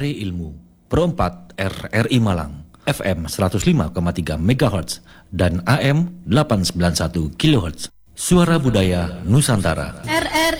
Are Ilmu, Pro 4 RRI Malang, FM 105,3 MHz dan AM 891 kHz. Suara Budaya Nusantara. RRI